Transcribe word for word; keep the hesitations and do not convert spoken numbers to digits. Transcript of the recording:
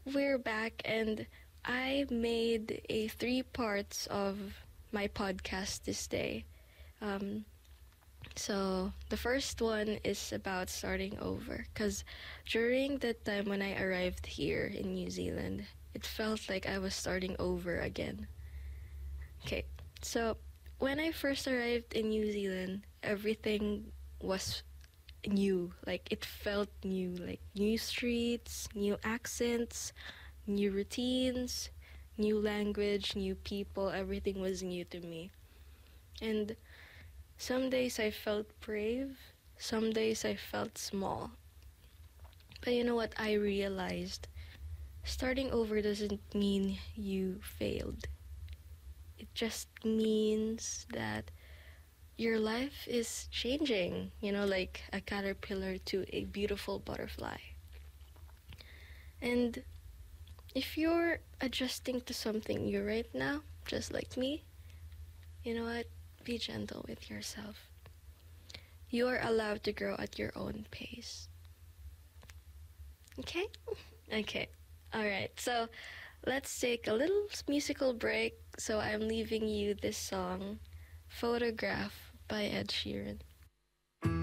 we're back, and I made a three parts of my podcast this day. Um, so the first one is about starting over, because during the time when I arrived here in New Zealand, it felt like I was starting over again. Okay, so when I first arrived in New Zealand, everything was new. Like it felt new, like new streets, new accents, new routines, new language, new people. Everything was new to me. And some days I felt brave, some days I felt small. But you know what? I realized starting over doesn't mean you failed. It just means that your life is changing, you know, like a caterpillar to a beautiful butterfly. And if you're adjusting to something new right now, just like me, you know what? Be gentle with yourself. You are allowed to grow at your own pace. Okay? Okay. All right. So let's take a little musical break. So I'm leaving you this song, Photograph by Ed Sheeran.